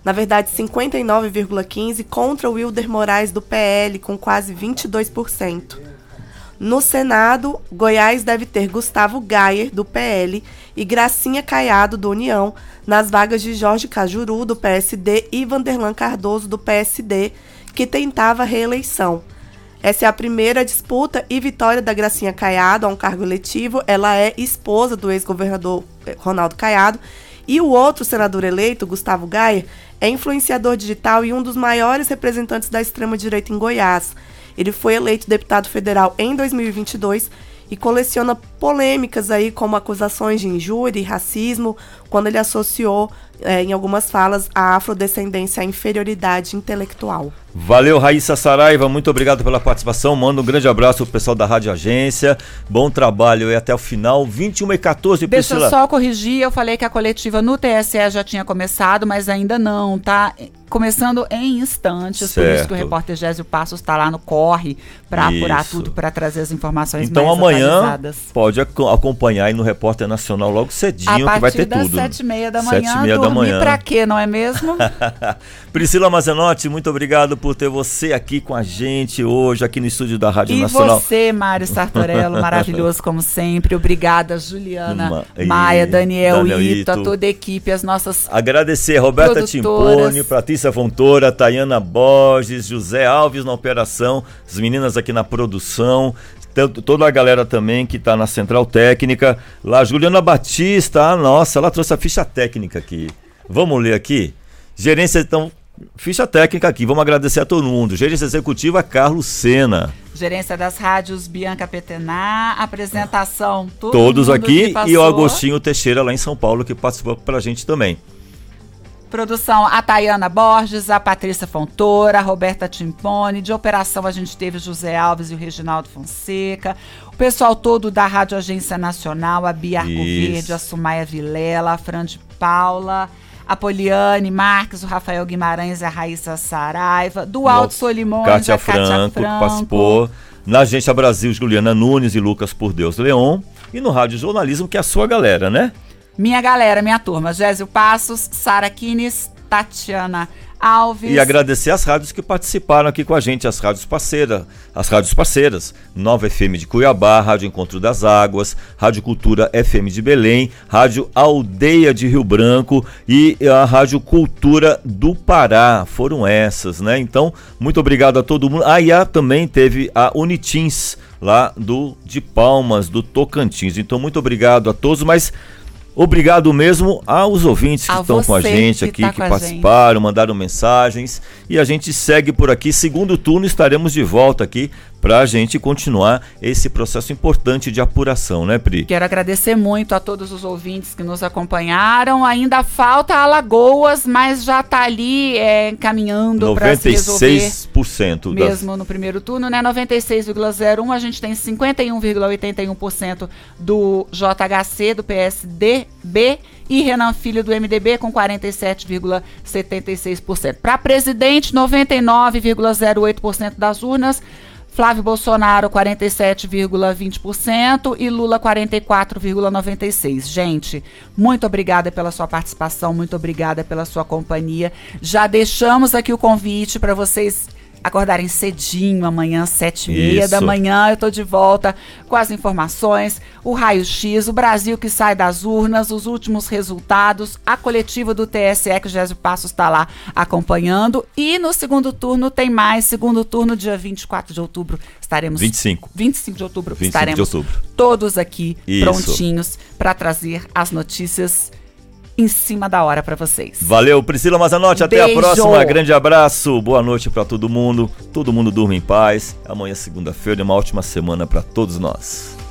Na verdade, 59,15% contra o Wilder Moraes, do PL, com quase 22%. No Senado, Goiás deve ter Gustavo Gayer, do PL, e Gracinha Caiado, do União, nas vagas de Jorge Cajuru, do PSD, e Vanderlan Cardoso, do PSD, que tentava reeleição. Essa é a primeira disputa e vitória da Gracinha Caiado a um cargo eletivo. Ela é esposa do ex-governador Ronaldo Caiado. E o outro senador eleito, Gustavo Gayer, é influenciador digital e um dos maiores representantes da extrema-direita em Goiás. Ele foi eleito deputado federal em 2022 e coleciona polêmicas aí, como acusações de injúria e racismo, quando ele associou, em algumas falas, a afrodescendência à inferioridade intelectual. Valeu, Raíssa Saraiva, muito obrigado pela participação. Manda um grande abraço pro pessoal da Rádio Agência. Bom trabalho e até o final. 21h14, Deixa Priscila. eu só corrigir, eu falei que a coletiva no TSE já tinha começado, mas ainda não, tá? Começando em instantes, certo. Por isso que o repórter Gésio Passos está lá no corre para apurar tudo, para trazer as informações então, mais amanhã atualizadas. Pode acompanhar aí no Repórter Nacional logo cedinho, que vai ter tudo. A partir das 7h30 da manhã, 7h30 da manhã. Pra quê, não é mesmo? Priscila Mazenotti, muito obrigado por ter você aqui com a gente hoje, aqui no estúdio da Rádio Nacional. E você, Mário Sartorello, maravilhoso como sempre. Obrigada, Juliana, Maia, Daniel Ito, a toda a equipe, as nossas agradecer a Roberta Timpone, Patrícia Fontoura, Tayana Borges, José Alves na operação, as meninas aqui na produção, toda a galera também que está na Central Técnica. Lá, Juliana Batista, nossa, ela trouxe a ficha técnica aqui. Vamos ler aqui? Gerência, então, ficha técnica aqui, vamos agradecer a todo mundo. Gerência executiva, Carlos Sena. Gerência das rádios, Bianca Petená. Apresentação, todos aqui. E o Agostinho Teixeira, lá em São Paulo, que participou pra gente também. Produção, a Tayana Borges, a Patrícia Fontoura, a Roberta Timpone. De operação, a gente teve o José Alves e o Reginaldo Fonseca. O pessoal todo da Rádio Agência Nacional, a Bia Arcoverde, a Sumaia Vilela, a Fran de Paula, a Poliane Marques, o Rafael Guimarães e a Raíssa Saraiva. Do Alto Solimões, Kátia a Kátia Franco, que participou. Na Agência Brasil, Juliana Nunes e Lucas Por Deus Leon. E no Rádio Jornalismo, que é a sua galera, né? Minha galera, minha turma, Gésio Passos, Sara Kines, Tatiana Alves. E agradecer as rádios que participaram aqui com a gente, as rádios parceiras, Nova FM de Cuiabá, Rádio Encontro das Águas, Rádio Cultura FM de Belém, Rádio Aldeia de Rio Branco e a Rádio Cultura do Pará, foram essas, né? Então, muito obrigado a todo mundo. Também teve a Unitins, lá de Palmas, do Tocantins. Então, muito obrigado a todos, mas obrigado mesmo aos ouvintes que estão com a gente aqui, que participaram, mandaram mensagens. E a gente segue por aqui. Segundo turno estaremos de volta aqui para a gente continuar esse processo importante de apuração, né, Pri? Quero agradecer muito a todos os ouvintes que nos acompanharam. Ainda falta Alagoas, mas já está ali caminhando para se resolver. 96% mesmo no primeiro turno, né? 96,01%. A gente tem 51,81% do JHC, do PSDB, e Renan Filho, do MDB, com 47,76%. Para presidente, 99,08% das urnas. Flávio Bolsonaro, 47,20% e Lula, 44,96%. Gente, muito obrigada pela sua participação, muito obrigada pela sua companhia. Já deixamos aqui o convite para vocês acordarem cedinho, amanhã, 7h30 da manhã, eu tô de volta com as informações, o raio-x, o Brasil que sai das urnas, os últimos resultados, a coletiva do TSE, que o Gésio Passos está lá acompanhando, e no segundo turno tem mais, segundo turno, dia 24 de outubro, estaremos... 25 de outubro, estaremos todos aqui prontinhos para trazer as notícias em cima da hora para vocês. Valeu, Priscila Mazenotti, até a próxima, grande abraço, boa noite para todo mundo durma em paz, amanhã segunda-feira, uma ótima semana para todos nós.